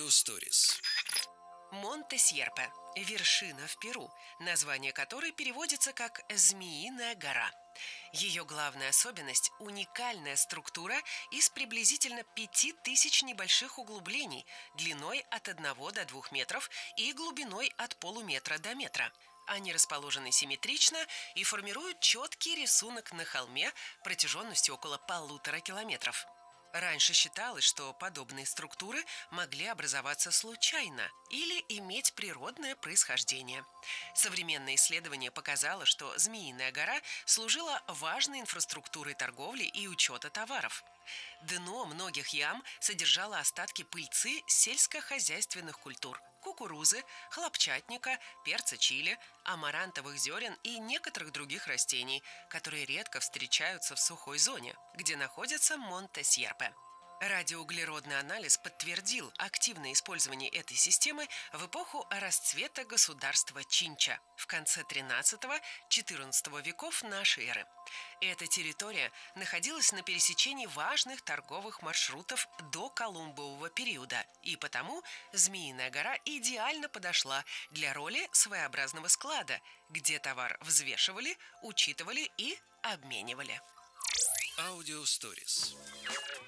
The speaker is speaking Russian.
Аудиосторис. Монте-Сьерпе – вершина в Перу, название которой переводится как «Змеиная гора». Ее главная особенность – уникальная структура из приблизительно 5000 небольших углублений длиной от 1 до 2 метров и глубиной от полуметра до метра. Они расположены симметрично и формируют четкий рисунок на холме протяженностью около 1,5 километров. Раньше считалось, что подобные структуры могли образоваться случайно или иметь природное происхождение. Современное исследование показало, что Змеиная гора служила важной инфраструктурой торговли и учета товаров. Дно многих ям содержало остатки пыльцы сельскохозяйственных культур – кукурузы, хлопчатника, перца чили, амарантовых зерен и некоторых других растений, которые редко встречаются в сухой зоне, где находится Монте-Сьерпе. Радиоуглеродный анализ подтвердил активное использование этой системы в эпоху расцвета государства Чинча в конце XIII-XIV веков нашей эры. Эта территория находилась на пересечении важных торговых маршрутов до Колумбового периода, и потому Змеиная гора идеально подошла для роли своеобразного склада, где товар взвешивали, учитывали и обменивали. Аудиосторис.